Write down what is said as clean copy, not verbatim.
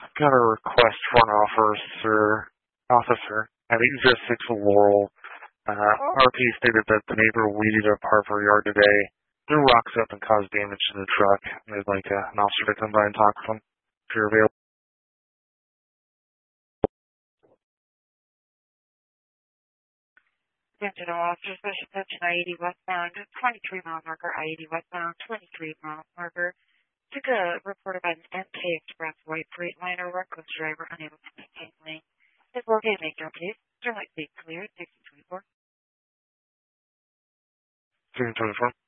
Got a request for an officer at 806 Laurel. RP stated that the neighbor weeded a part of her yard today, threw rocks up and caused damage to the truck. They'd like an officer to come by and talk to them if you're available. Sentinel officer, special attention I-80 westbound, 23 mile marker, I-80 westbound, 23 mile marker. Took a report about an MK Express white Freightliner reckless driver unable to maintain lane. Is located in Major, please. Turn light, be clear, 1624. 1624.